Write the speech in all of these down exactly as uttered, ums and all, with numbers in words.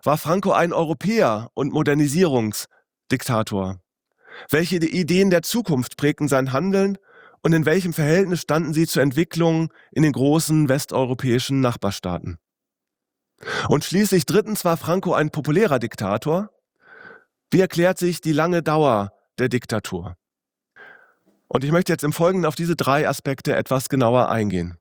war Franco ein Europäer und Modernisierungsdiktator? Welche Ideen der Zukunft prägten sein Handeln und in welchem Verhältnis standen sie zur Entwicklung in den großen westeuropäischen Nachbarstaaten? Und schließlich drittens, war Franco ein populärer Diktator? Wie erklärt sich die lange Dauer der Diktatur? Und ich möchte jetzt im Folgenden auf diese drei Aspekte etwas genauer eingehen.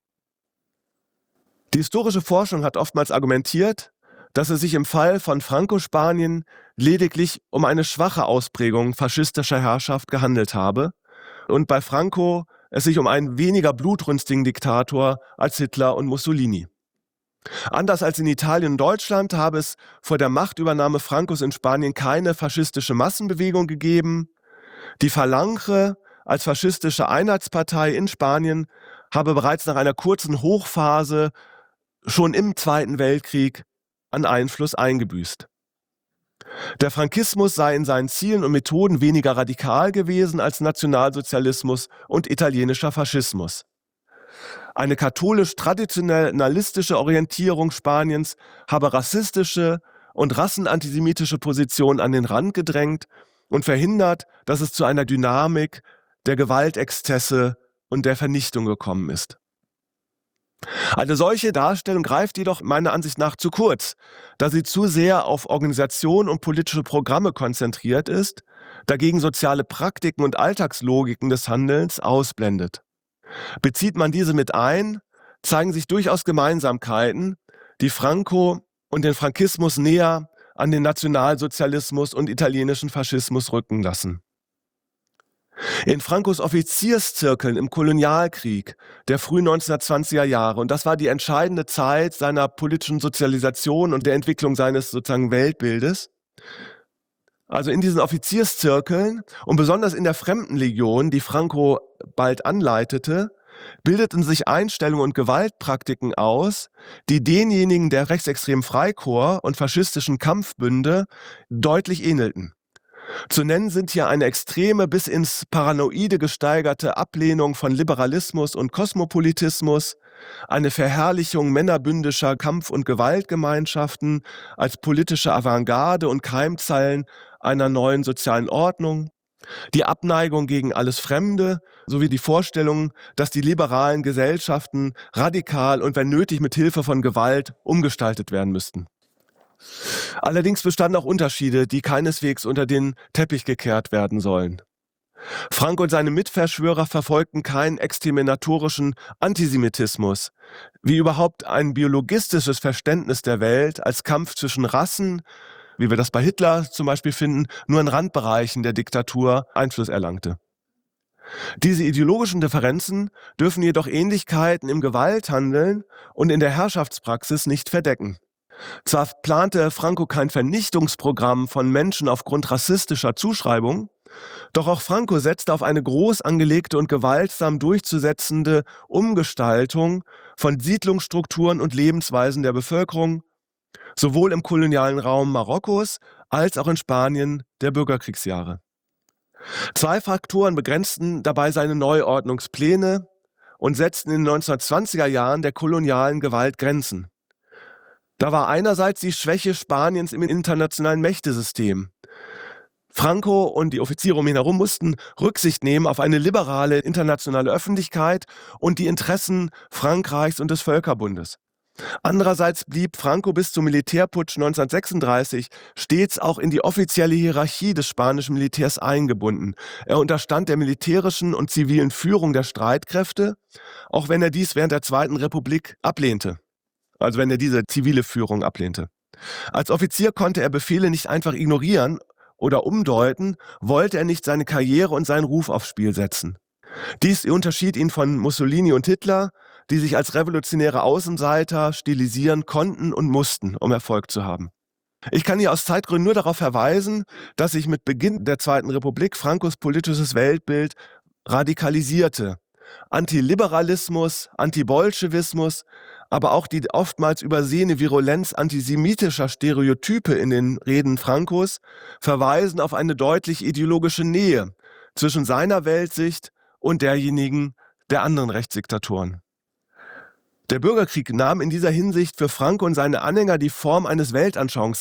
Die historische Forschung hat oftmals argumentiert, dass es sich im Fall von Franco-Spanien lediglich um eine schwache Ausprägung faschistischer Herrschaft gehandelt habe und bei Franco es sich um einen weniger blutrünstigen Diktator als Hitler und Mussolini. Anders als in Italien und Deutschland habe es vor der Machtübernahme Francos in Spanien keine faschistische Massenbewegung gegeben. Die Falange als faschistische Einheitspartei in Spanien habe bereits nach einer kurzen Hochphase schon im Zweiten Weltkrieg an Einfluss eingebüßt. Der Frankismus sei in seinen Zielen und Methoden weniger radikal gewesen als Nationalsozialismus und italienischer Faschismus. Eine katholisch-traditionalistische Orientierung Spaniens habe rassistische und rassenantisemitische Positionen an den Rand gedrängt und verhindert, dass es zu einer Dynamik der Gewaltexzesse und der Vernichtung gekommen ist. Eine solche Darstellung greift jedoch meiner Ansicht nach zu kurz, da sie zu sehr auf Organisation und politische Programme konzentriert ist, dagegen soziale Praktiken und Alltagslogiken des Handelns ausblendet. Bezieht man diese mit ein, zeigen sich durchaus Gemeinsamkeiten, die Franco und den Frankismus näher an den Nationalsozialismus und italienischen Faschismus rücken lassen. In Francos Offizierszirkeln im Kolonialkrieg der frühen neunzehnhundertzwanziger Jahre, und das war die entscheidende Zeit seiner politischen Sozialisation und der Entwicklung seines sozusagen Weltbildes, also in diesen Offizierszirkeln und besonders in der Fremdenlegion, die Franco bald anleitete, bildeten sich Einstellungen und Gewaltpraktiken aus, die denjenigen der rechtsextremen Freikorps und faschistischen Kampfbünde deutlich ähnelten. Zu nennen sind hier eine extreme bis ins Paranoide gesteigerte Ablehnung von Liberalismus und Kosmopolitismus, eine Verherrlichung männerbündischer Kampf- und Gewaltgemeinschaften als politische Avantgarde und Keimzellen einer neuen sozialen Ordnung, die Abneigung gegen alles Fremde sowie die Vorstellung, dass die liberalen Gesellschaften radikal und wenn nötig mit Hilfe von Gewalt umgestaltet werden müssten. Allerdings bestanden auch Unterschiede, die keineswegs unter den Teppich gekehrt werden sollen. Franco und seine Mitverschwörer verfolgten keinen exterminatorischen Antisemitismus, wie überhaupt ein biologistisches Verständnis der Welt als Kampf zwischen Rassen, wie wir das bei Hitler zum Beispiel finden, nur in Randbereichen der Diktatur Einfluss erlangte. Diese ideologischen Differenzen dürfen jedoch Ähnlichkeiten im Gewalthandeln und in der Herrschaftspraxis nicht verdecken. Zwar plante Franco kein Vernichtungsprogramm von Menschen aufgrund rassistischer Zuschreibung, doch auch Franco setzte auf eine groß angelegte und gewaltsam durchzusetzende Umgestaltung von Siedlungsstrukturen und Lebensweisen der Bevölkerung, sowohl im kolonialen Raum Marokkos als auch in Spanien der Bürgerkriegsjahre. Zwei Faktoren begrenzten dabei seine Neuordnungspläne und setzten in den neunzehnhundertzwanziger Jahren der kolonialen Gewalt Grenzen. Da war einerseits die Schwäche Spaniens im internationalen Mächtesystem. Franco und die Offiziere um ihn herum mussten Rücksicht nehmen auf eine liberale internationale Öffentlichkeit und die Interessen Frankreichs und des Völkerbundes. Andererseits blieb Franco bis zum Militärputsch neunzehnhundertsechsunddreißig stets auch in die offizielle Hierarchie des spanischen Militärs eingebunden. Er unterstand der militärischen und zivilen Führung der Streitkräfte, auch wenn er dies während der Zweiten Republik ablehnte. Also wenn er diese zivile Führung ablehnte. Als Offizier konnte er Befehle nicht einfach ignorieren oder umdeuten, wollte er nicht seine Karriere und seinen Ruf aufs Spiel setzen. Dies unterschied ihn von Mussolini und Hitler, die sich als revolutionäre Außenseiter stilisieren konnten und mussten, um Erfolg zu haben. Ich kann hier aus Zeitgründen nur darauf verweisen, dass sich mit Beginn der Zweiten Republik Francos politisches Weltbild radikalisierte. Antiliberalismus, Antibolschewismus, aber auch die oftmals übersehene Virulenz antisemitischer Stereotype in den Reden Francos verweisen auf eine deutlich ideologische Nähe zwischen seiner Weltsicht und derjenigen der anderen Rechtsdiktatoren. Der Bürgerkrieg nahm in dieser Hinsicht für Franco und seine Anhänger die Form eines Weltanschauungskriegs